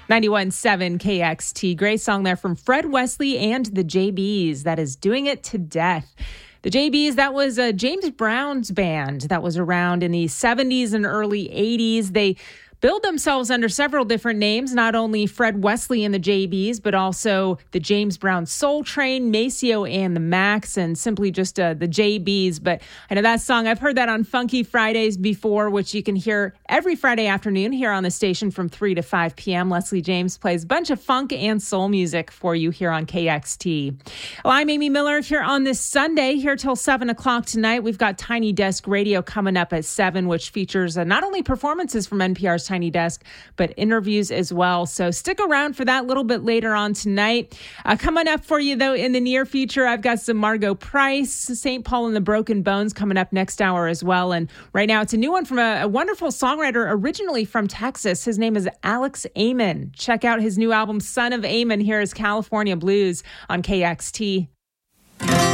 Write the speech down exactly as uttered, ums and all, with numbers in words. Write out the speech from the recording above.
ninety-one point seven K X T. Great song there from Fred Wesley and the J Bs. That is Doing It to Death. The J Bs, that was uh, James Brown's band that was around in the seventies and early eighties. They billed themselves under several different names, not only Fred Wesley and the J Bs, but also the James Brown Soul Train, Maceo and the Max, and simply just uh, the J Bs. But I know that song, I've heard that on Funky Fridays before, which you can hear every Friday afternoon here on the station from three to five p.m. Leslie James plays a bunch of funk and soul music for you here on K X T. Well, I'm Amy Miller here on this Sunday, here till seven o'clock tonight. We've got Tiny Desk Radio coming up at seven, which features uh, not only performances from N P R's Tiny Desk, but interviews as well. So stick around for that a little bit later on tonight. Uh, coming up for you, though, in the near future, I've got some Margot Price, Saint Paul and the Broken Bones coming up next hour as well. And right now, it's a new one from a, a wonderful songwriter originally from Texas. His name is Alex Amon. Check out his new album, Son of Amon. Here is California Blues on K X T.